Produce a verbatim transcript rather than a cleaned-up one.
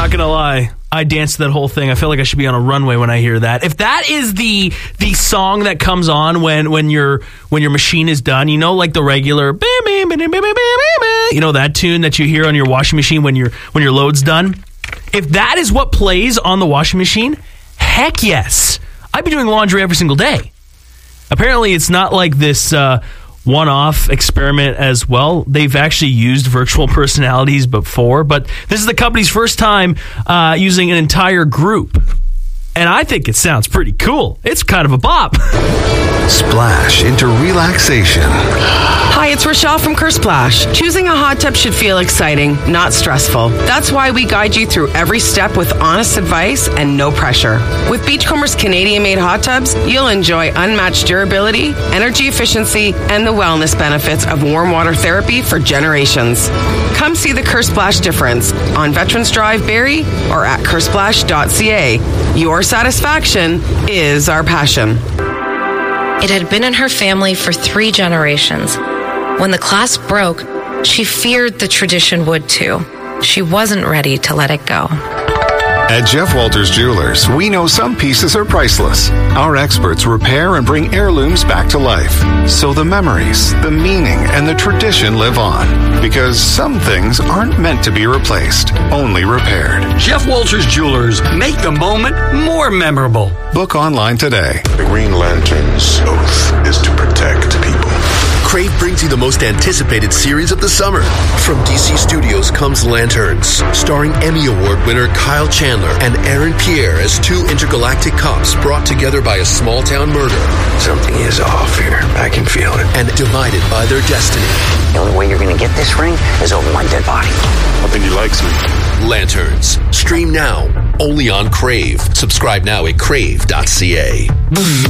not going to lie. I danced that whole thing. I feel like I should be on a runway when I hear that. If that is the the song that comes on when when your when your machine is done, you know, like the regular, you know, that tune that you hear on your washing machine when your when your load's done. If that is what plays on the washing machine, heck yes. I'd be doing laundry every single day. Apparently, it's not like this uh, one-off experiment as well. They've actually used virtual personalities before, but this is the company's first time uh, using an entire group. And I think it sounds pretty cool. It's kind of a bop. Splash into relaxation. Hi, it's Rochelle from Kersplash. Choosing a hot tub should feel exciting, not stressful. That's why we guide you through every step with honest advice and no pressure. With Beachcomber's Canadian-made hot tubs, you'll enjoy unmatched durability, energy efficiency, and the wellness benefits of warm water therapy for generations. Come see the Kersplash difference on Veterans Drive, Barrie, or at kersplash dot c a. Your satisfaction is our passion. It had been in her family for three generations. When the clasp broke, she feared the tradition would too. She wasn't ready to let it go. At Jeff Walters Jewelers, we know some pieces are priceless. Our experts repair and bring heirlooms back to life. So the memories, the meaning, and the tradition live on. Because some things aren't meant to be replaced, only repaired. Jeff Walters Jewelers, make the moment more memorable. Book online today. The Green Lantern's oath is to protect people. Crave brings you the most anticipated series of the summer. From D C Studios comes Lanterns, starring Emmy Award winner Kyle Chandler and Aaron Pierre as two intergalactic cops brought together by a small-town murder. Something is off here. I can feel it. And divided by their destiny. The only way you're going to get this ring is over my dead body. I think he likes me. Lanterns. Stream now, only on Crave. Subscribe now at crave dot c a.